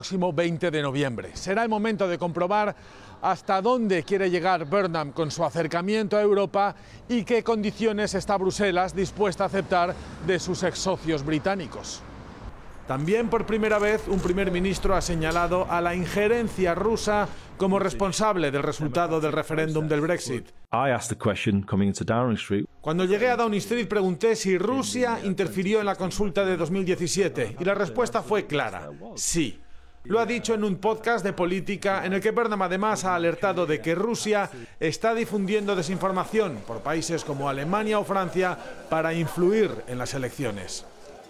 Próximo 20 de noviembre. Será el momento de comprobar hasta dónde quiere llegar Burnham con su acercamiento a Europa y qué condiciones está Bruselas dispuesta a aceptar de sus ex socios británicos. También por primera vez un primer ministro ha señalado a la injerencia rusa como responsable del resultado del referéndum del Brexit. Cuando llegué a Downing Street pregunté si Rusia interfirió en la consulta de 2017 y la respuesta fue clara: sí. Lo ha dicho en un podcast de política en el que Burnham además ha alertado de que Rusia está difundiendo desinformación por países como Alemania o Francia para influir en las elecciones.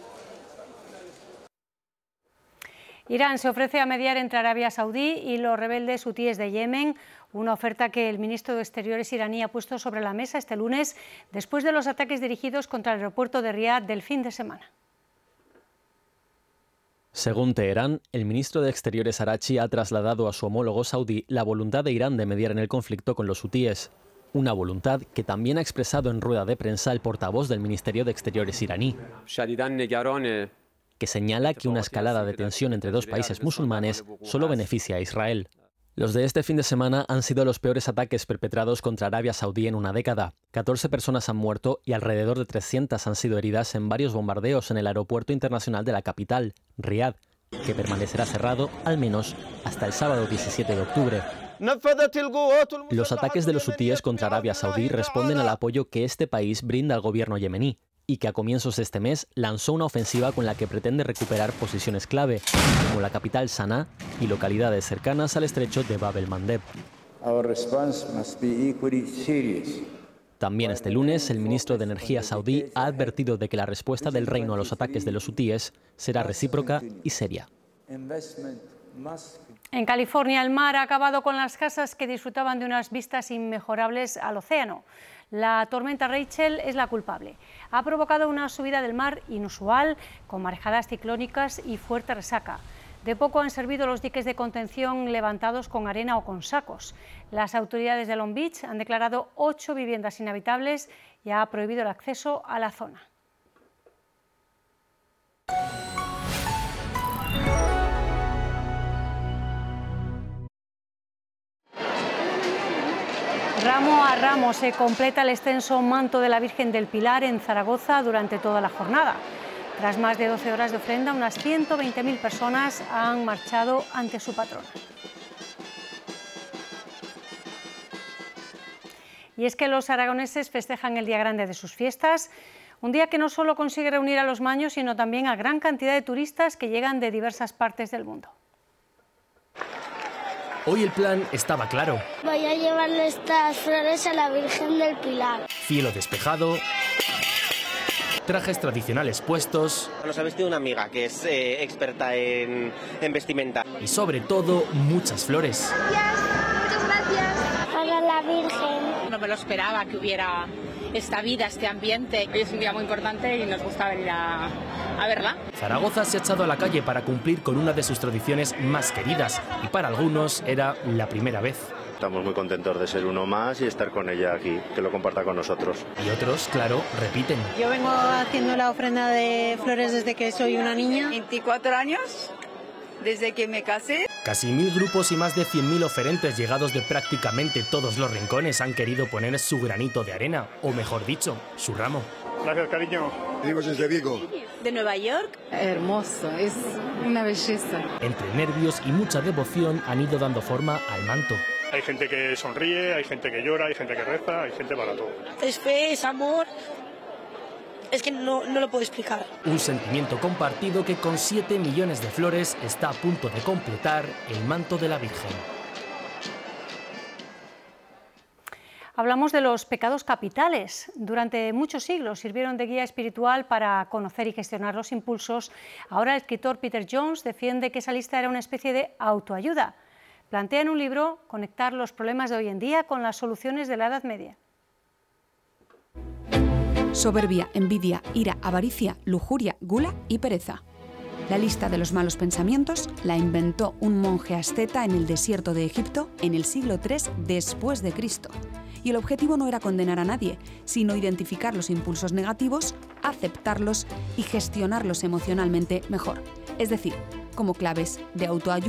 Irán se ofrece a mediar entre Arabia Saudí y los rebeldes hutíes de Yemen, una oferta que el ministro de Exteriores iraní ha puesto sobre la mesa este lunes después de los ataques dirigidos contra el aeropuerto de Riad del fin de semana. Según Teherán, el ministro de Exteriores Araghchi ha trasladado a su homólogo saudí la voluntad de Irán de mediar en el conflicto con los hutíes. Una voluntad que también ha expresado en rueda de prensa el portavoz del Ministerio de Exteriores iraní, que señala que una escalada de tensión entre dos países musulmanes solo beneficia a Israel. Los de este fin de semana han sido los peores ataques perpetrados contra Arabia Saudí en una década. 14 personas han muerto y alrededor de 300 han sido heridas en varios bombardeos en el aeropuerto internacional de la capital, Riad, que permanecerá cerrado al menos hasta el sábado 17 de octubre. Los ataques de los hutíes contra Arabia Saudí responden al apoyo que este país brinda al gobierno yemení y que a comienzos de este mes lanzó una ofensiva con la que pretende recuperar posiciones clave, como la capital Sanaa y localidades cercanas al estrecho de Bab el-Mandeb. También este lunes, el ministro de Energía saudí ha advertido de que la respuesta del reino a los ataques de los hutíes será recíproca y seria. En California, el mar ha acabado con las casas que disfrutaban de unas vistas inmejorables al océano. La tormenta Rachel es la culpable. Ha provocado una subida del mar inusual, con marejadas ciclónicas y fuerte resaca. De poco han servido los diques de contención levantados con arena o con sacos. Las autoridades de Long Beach han declarado 8 viviendas inhabitables y ha prohibido el acceso a la zona. Ramo a ramo se completa el extenso manto de la Virgen del Pilar en Zaragoza durante toda la jornada. Tras más de 12 horas de ofrenda, unas 120.000 personas han marchado ante su patrona. Y es que los aragoneses festejan el día grande de sus fiestas, un día que no solo consigue reunir a los maños, sino también a gran cantidad de turistas que llegan de diversas partes del mundo. Hoy el plan estaba claro. Voy a llevarle estas flores a la Virgen del Pilar. Cielo despejado, trajes tradicionales puestos. Nos ha vestido una amiga que es experta en vestimenta. Y sobre todo, muchas flores. Muchas gracias. Para la Virgen. No me lo esperaba que hubiera esta vida, este ambiente. Hoy es un día muy importante y nos gusta venir a verla. Zaragoza se ha echado a la calle para cumplir con una de sus tradiciones más queridas y para algunos era la primera vez. Estamos muy contentos de ser uno más y estar con ella aquí, que lo comparta con nosotros. Y otros, claro, repiten. Yo vengo haciendo la ofrenda de flores desde que soy una niña. 24 años, desde que me casé. Casi 1000 grupos y más de 100.000 oferentes llegados de prácticamente todos los rincones han querido poner su granito de arena, o mejor dicho, su ramo. Gracias, cariño. Venimos desde Vigo. ¿De Nueva York? Hermoso, es una belleza. Entre nervios y mucha devoción han ido dando forma al manto. Hay gente que sonríe, hay gente que llora, hay gente que reza, hay gente para todo. Es fe, es amor. Es que no lo puedo explicar. Un sentimiento compartido que con 7 millones de flores está a punto de completar el manto de la Virgen. Hablamos de los pecados capitales. Durante muchos siglos sirvieron de guía espiritual para conocer y gestionar los impulsos. Ahora el escritor Peter Jones defiende que esa lista era una especie de autoayuda. Plantea en un libro conectar los problemas de hoy en día con las soluciones de la Edad Media. Soberbia, envidia, ira, avaricia, lujuria, gula y pereza. La lista de los malos pensamientos la inventó un monje asceta en el desierto de Egipto en el siglo III después de Cristo. Y el objetivo no era condenar a nadie, sino identificar los impulsos negativos, aceptarlos y gestionarlos emocionalmente mejor. Es decir, como claves de autoayuda.